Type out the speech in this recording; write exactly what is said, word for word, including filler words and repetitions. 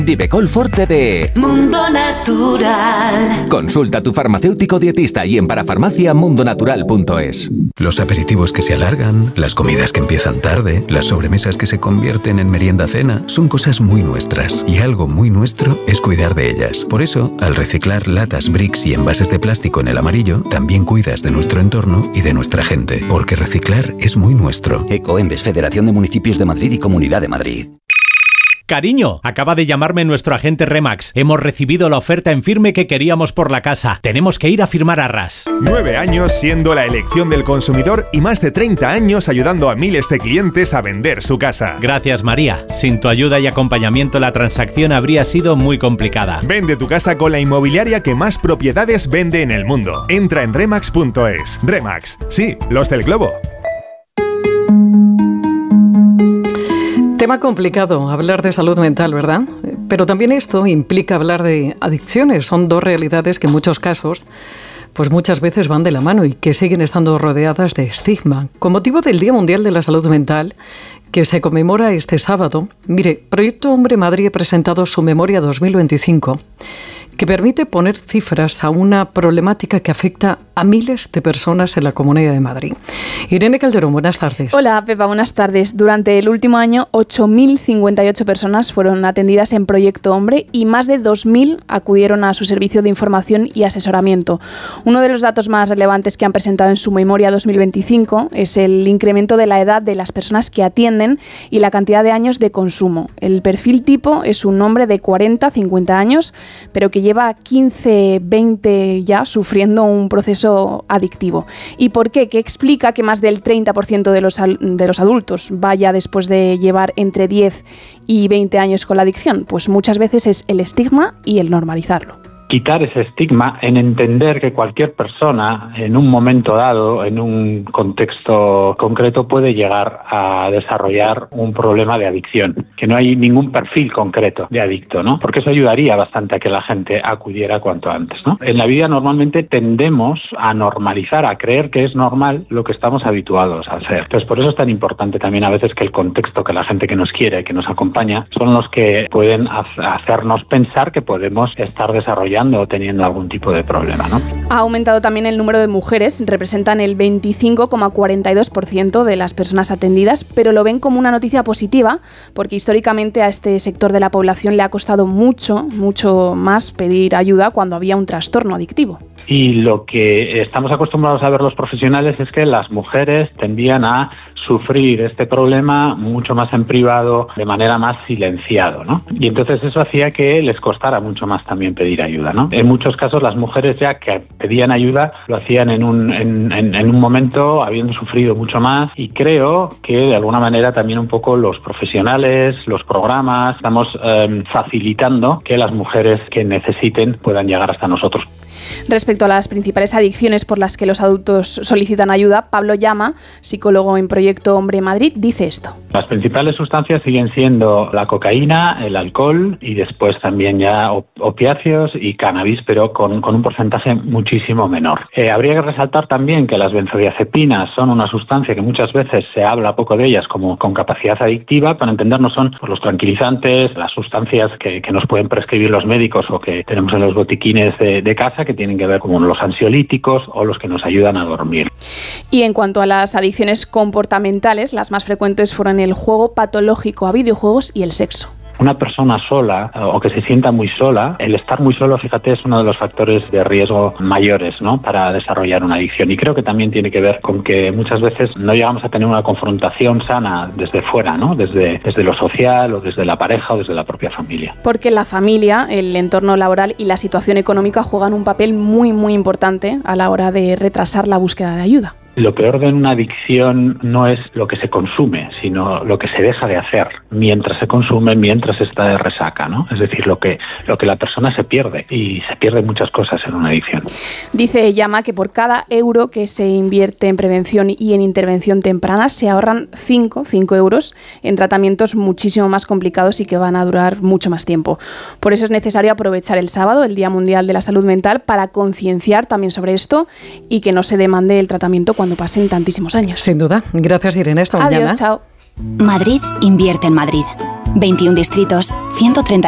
Divecol Forte de Mundo Natural. Consulta a tu farmacéutico dietista y en parafarmacia mundo natural punto es. Los aperitivos que se alargan, las comidas que empiezan tarde, las sobremesas que se convierten en merienda-cena, son cosas muy nuestras. Y algo muy nuestro es cuidar de ellas. Por eso, al reciclar latas, bricks y envases de plástico en el amarillo, también cuidas de nuestro entorno y de nuestra gente. Porque reciclar es muy nuestro. Ecoembes, Federación de Municipios de Madrid y Comunidad de Madrid. Cariño, acaba de llamarme nuestro agente Remax. Hemos recibido la oferta en firme que queríamos por la casa. Tenemos que ir a firmar arras. Nueve años siendo la elección del consumidor y más de treinta años ayudando a miles de clientes a vender su casa. Gracias, María. Sin tu ayuda y acompañamiento la transacción habría sido muy complicada. Vende tu casa con la inmobiliaria que más propiedades vende en el mundo. Entra en remax punto es. Remax, sí, los del globo. Tema complicado, hablar de salud mental, ¿verdad? Pero también esto implica hablar de adicciones. Son dos realidades que en muchos casos, pues muchas veces van de la mano y que siguen estando rodeadas de estigma. Con motivo del Día Mundial de la Salud Mental, que se conmemora este sábado, mire, Proyecto Hombre Madrid ha presentado su Memoria dos mil veinticinco, que permite poner cifras a una problemática que afecta a miles de personas en la Comunidad de Madrid. Irene Calderón, buenas tardes. Hola, Pepa, buenas tardes. Durante el último año, ocho mil cincuenta y ocho personas fueron atendidas en Proyecto Hombre y más de dos mil acudieron a su servicio de información y asesoramiento. Uno de los datos más relevantes que han presentado en su Memoria dos mil veinticinco es el incremento de la edad de las personas que atienden y la cantidad de años de consumo. El perfil tipo es un hombre de cuarenta a cincuenta años, pero que lleva quince, veinte ya sufriendo un proceso adictivo. ¿Y por qué? ¿Qué explica que más del treinta por ciento de los, de los adultos vaya después de llevar entre diez y veinte años con la adicción? Pues muchas veces es el estigma y el normalizarlo. Quitar ese estigma en entender que cualquier persona en un momento dado, en un contexto concreto, puede llegar a desarrollar un problema de adicción, que no hay ningún perfil concreto de adicto, ¿no? Porque eso ayudaría bastante a que la gente acudiera cuanto antes, ¿no? En la vida normalmente tendemos a normalizar, a creer que es normal lo que estamos habituados a hacer. Entonces, por eso es tan importante también a veces que el contexto, que la gente que nos quiere, que nos acompaña, son los que pueden hacernos pensar que podemos estar desarrollando o teniendo algún tipo de problema, ¿no? Ha aumentado también el número de mujeres, representan el veinticinco coma cuarenta y dos por ciento de las personas atendidas, pero lo ven como una noticia positiva, porque históricamente a este sector de la población le ha costado mucho, mucho más pedir ayuda cuando había un trastorno adictivo. Y lo que estamos acostumbrados a ver los profesionales es que las mujeres tendían a sufrir este problema mucho más en privado, de manera más silenciado, ¿no? Y entonces eso hacía que les costara mucho más también pedir ayuda, ¿no? En muchos casos las mujeres ya que pedían ayuda lo hacían en un, en, en, en un momento habiendo sufrido mucho más, y creo que de alguna manera también un poco los profesionales, los programas, estamos eh, facilitando que las mujeres que necesiten puedan llegar hasta nosotros. Respecto a las principales adicciones por las que los adultos solicitan ayuda, Pablo Llama, psicólogo en Proyecto Hombre Madrid, dice esto. Las principales sustancias siguen siendo la cocaína, el alcohol y después también ya opiáceos y cannabis, pero con, con un porcentaje muchísimo menor. Eh, habría que resaltar también que las benzodiazepinas son una sustancia que muchas veces se habla poco de ellas como con capacidad adictiva. Para entendernos, son pues, los tranquilizantes, las sustancias que, que nos pueden prescribir los médicos o que tenemos en los botiquines de, de casa, que tienen que ver con los ansiolíticos o los que nos ayudan a dormir. Y en cuanto a las adicciones comportamentales, las más frecuentes fueron el juego patológico a videojuegos y el sexo. Una persona sola o que se sienta muy sola, el estar muy solo, fíjate, es uno de los factores de riesgo mayores, ¿no?, para desarrollar una adicción. Y creo que también tiene que ver con que muchas veces no llegamos a tener una confrontación sana desde fuera, ¿no?, desde, desde lo social o desde la pareja o desde la propia familia. Porque la familia, el entorno laboral y la situación económica juegan un papel muy, muy importante a la hora de retrasar la búsqueda de ayuda. Lo peor de una adicción no es lo que se consume, sino lo que se deja de hacer mientras se consume, mientras está de resaca, ¿no? Es decir, lo que, lo que la persona se pierde, y se pierden muchas cosas en una adicción. Dice Llama que por cada euro que se invierte en prevención y en intervención temprana se ahorran cinco euros en tratamientos muchísimo más complicados y que van a durar mucho más tiempo. Por eso es necesario aprovechar el sábado, el Día Mundial de la Salud Mental, para concienciar también sobre esto y que no se demande el tratamiento cuando pasen tantísimos años. Sin duda. Gracias, Irene. Hasta mañana. Adiós, chao. Madrid invierte en Madrid. veintiún distritos, ciento treinta